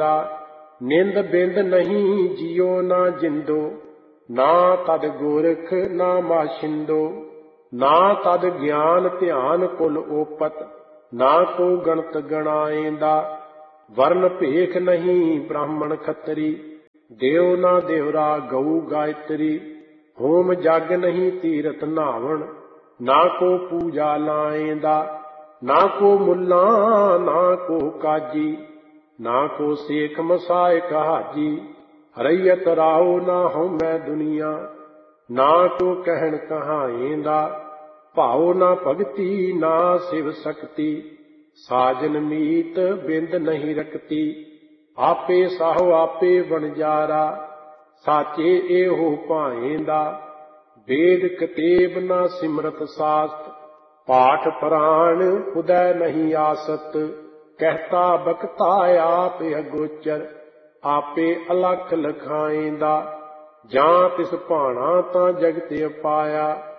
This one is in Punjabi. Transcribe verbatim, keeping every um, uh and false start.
ਆਏਂਦਾ। ਨਿੰਦ ਬਿੰਦ ਨਹੀਂ ਜਿਉ ਨਾ ਜਿੰਦੋ, ਨਾ ਤਦ ਗੋਰਖ ਨਾ ਮਾਸ਼ਿੰਦੋ। ਨਾ ਤਦ ਗਿਆਨ ਧਿਆਨ ਕੁਲ ਓਪਤ, ਨਾ ਕੋ ਗਣਤ ਗਣਾਏਂਦਾ। ਵਰਨ ਭੇਖ ਨਹੀਂ ਬ੍ਰਾਹਮਣ ਖੱਤਰੀ, ਦੇਉ ਨਾ ਦੇਵਰਾ ਗਊ ਗਾਇਤਰੀ। ਹੋਮ ਜਗ ਨਹੀਂ ਤੀਰਥ ਨਾਵਣ, ਨਾ ਕੋ ਪੂਜਾ ਲਾਏਂਦਾ। ਨਾ ਕੋ ਮੁੱਲਾ ਨਾ ਕੋ ਕਾਜੀ, ਨਾ ਕੋ ਸੇਖ ਮਸਾਇਕ ਹਾਜੀ। ਰਈਅਤ ਰਾਉ ਨਾ ਹਉਮੈ ਦੁਨੀਆ, ਨਾ ਕੋ ਕਹਿਣ ਕਹਾਏਂਦਾ। ਭਾਉ ਨਾ ਭਗਤੀ ਨਾ ਸਿਵ ਸਕਤੀ, ਸਾਜਨ ਮੀਤ ਬਿੰਦ ਨਹੀਂ ਰਕਤੀ। ਆਪੇ ਸਾਹੋ ਆਪੇ ਵਣਜਾਰਾ, ਸਾਚੇ ਇਹੋ ਭਾਏਂਦਾ। ਵੇਦ ਕਤੇਬ ਨਾ ਸਿਮਰਤ ਸਾਸਤ, ਪਾਠ ਪੁਰਾਣ ਉਦੈ ਨਹੀਂ ਆਸਤ। ਕਹਿਤਾ ਬਖਤਾ ਆਪ ਅਗੋਚਰ, ਆਪੇ ਅਲਖ ਲਖਾਏਂਦਾ। ਜਾਂ ਤਿਸ ਭਾਣਾ ਤਾਂ ਜਗਤ ਅਪਾਇਆ,